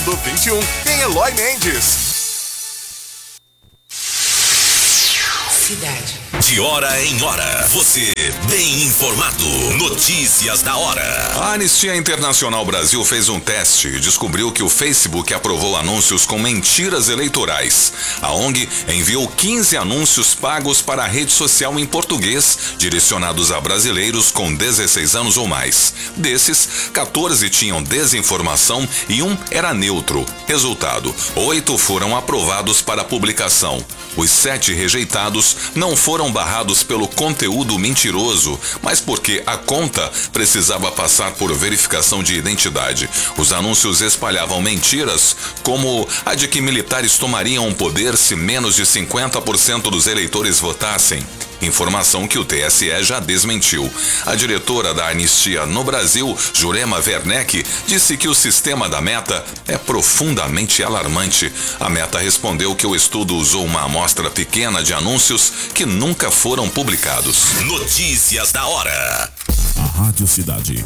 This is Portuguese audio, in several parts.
sábado 21, em Eloy Mendes. Cidade. De hora em hora, você bem informado. Notícias da hora. A Anistia Internacional Brasil fez um teste e descobriu que o Facebook aprovou anúncios com mentiras eleitorais. A ONG enviou 15 anúncios pagos para a rede social em português, direcionados a brasileiros com 16 anos ou mais. Desses, 14 tinham desinformação e 1 era neutro. Resultado, 8 foram aprovados para publicação. Os 7 rejeitados não foram barrados pelo conteúdo mentiroso, mas porque a conta precisava passar por verificação de identidade. Os anúncios espalhavam mentiras, como a de que militares tomariam o poder se menos de 50% dos eleitores votassem. Informação que o TSE já desmentiu. A diretora da Anistia no Brasil, Jurema Werneck, disse que o sistema da Meta é profundamente alarmante. A Meta respondeu que o estudo usou uma amostra pequena de anúncios que nunca foram publicados. Notícias da hora. A Rádio Cidade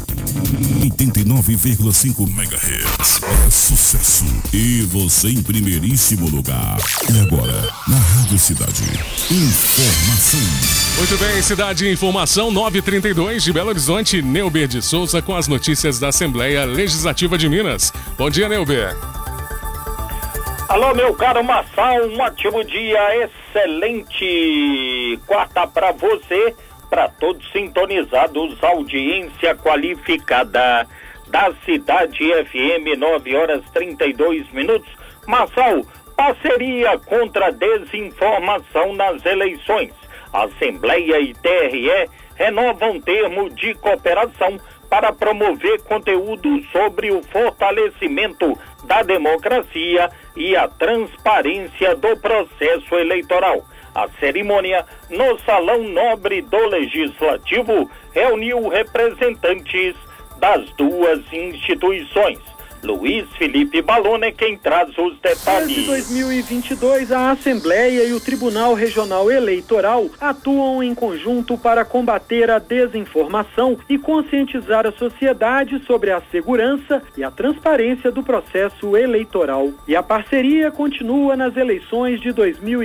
89,5 MHz é sucesso e você em primeiríssimo lugar. E agora, na Rádio Cidade, informação. Muito bem, Cidade Informação 932 de Belo Horizonte, Neuber de Souza com as notícias da Assembleia Legislativa de Minas. Bom dia, Neuber. Alô, meu caro Massal, um ótimo dia, excelente quarta para você, para todos sintonizados, audiência qualificada da Cidade FM, 9h32. Massal, parceria contra a desinformação nas eleições. Assembleia e TRE renovam termo de cooperação para promover conteúdo sobre o fortalecimento da democracia e a transparência do processo eleitoral. A cerimônia no Salão Nobre do Legislativo reuniu representantes das duas instituições. Luiz Felipe Balona é quem traz os detalhes. Desde 2022, a Assembleia e o Tribunal Regional Eleitoral atuam em conjunto para combater a desinformação e conscientizar a sociedade sobre a segurança e a transparência do processo eleitoral. E a parceria continua nas eleições de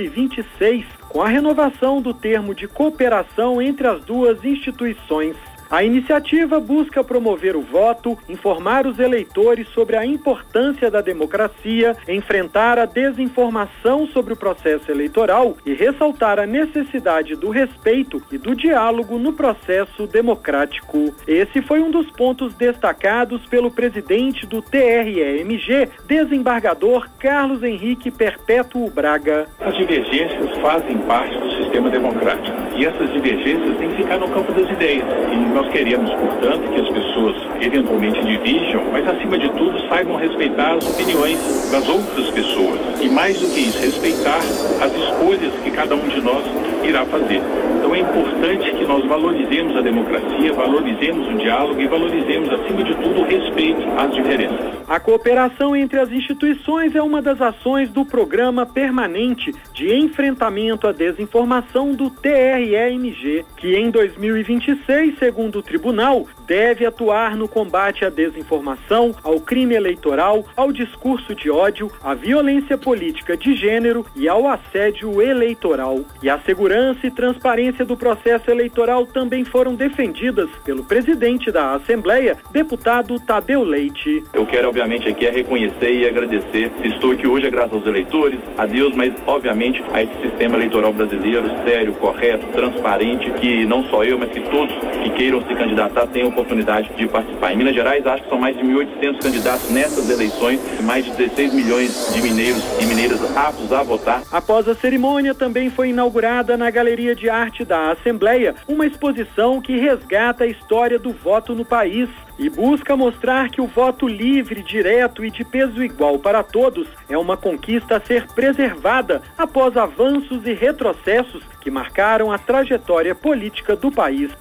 2026, com a renovação do termo de cooperação entre as duas instituições. A iniciativa busca promover o voto, informar os eleitores sobre a importância da democracia, enfrentar a desinformação sobre o processo eleitoral e ressaltar a necessidade do respeito e do diálogo no processo democrático. Esse foi um dos pontos destacados pelo presidente do TRE-MG, desembargador Carlos Henrique Perpétuo Braga. As divergências fazem parte do sistema democrático e essas divergências têm que ficar no campo das ideias. E nós queremos, portanto, que as pessoas eventualmente dirijam, mas acima de tudo saibam respeitar as opiniões das outras pessoas. E mais do que isso, respeitar as escolhas que cada um de nós irá fazer. Então é importante que nós valorizemos a democracia, valorizemos o diálogo e valorizemos, acima de tudo, o respeito às diferenças. A cooperação entre as instituições é uma das ações do Programa Permanente de Enfrentamento à Desinformação do TRE-MG, que em 2026, segundo o tribunal, deve atuar no combate à desinformação, ao crime eleitoral, ao discurso de ódio, à violência política de gênero e ao assédio eleitoral. E a segurança e transparência do processo eleitoral também foram defendidas pelo presidente da Assembleia, deputado Tadeu Leite. Eu quero, obviamente, aqui reconhecer e agradecer. Estou aqui hoje graças aos eleitores, a Deus, mas, obviamente, a esse sistema eleitoral brasileiro, sério, correto, transparente, que não só eu, mas que todos que queiram se candidatar tenham oportunidade de participar. Em Minas Gerais, acho que são mais de 1.800 candidatos nessas eleições, mais de 16 milhões de mineiros e mineiras aptos a votar. Após a cerimônia, também foi inaugurada na Galeria de Arte da Assembleia uma exposição que resgata a história do voto no país e busca mostrar que o voto livre, direto e de peso igual para todos é uma conquista a ser preservada após avanços e retrocessos que marcaram a trajetória política do país.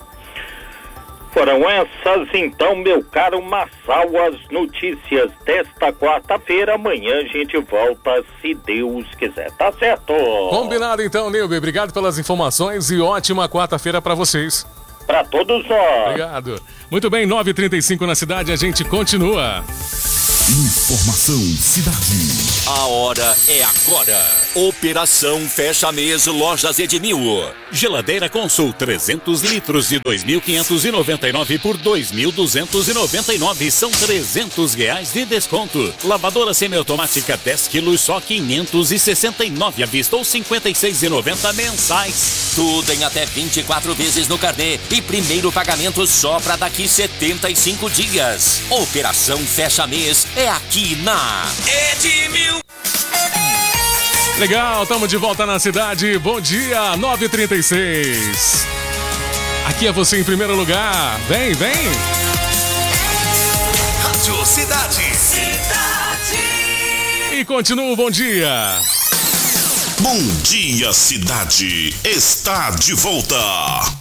Foram essas, então, meu caro Massal, as notícias desta quarta-feira. Amanhã a gente volta, se Deus quiser. Tá certo? Combinado, então, Neuber. Obrigado pelas informações e ótima quarta-feira para vocês. Para todos nós. Obrigado. Muito bem, 9h35 na cidade, a gente continua. Informação Cidade. A hora é agora. Operação Fecha Mês Lojas Edmil. Geladeira Consul 300 litros de 2.599 por 2.299. São R$300 de desconto. Lavadora semiautomática 10 quilos só 569 à vista ou 56,90 mensais. Tudo em até 24 vezes no carnê e primeiro pagamento só para daqui 75 dias. Operação Fecha Mês é aqui na Edmil. Legal, estamos de volta na cidade. Bom dia, 9h36. Aqui é você em primeiro lugar. Vem, vem. Rádio Cidade. E continua o bom dia. Bom dia, cidade. Está de volta.